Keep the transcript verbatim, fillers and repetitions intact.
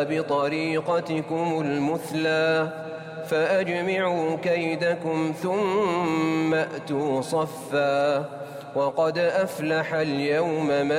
بطريقتكم المثلى فأجمعوا كيدكم ثم أتوا صفا وقد أفلح اليوم من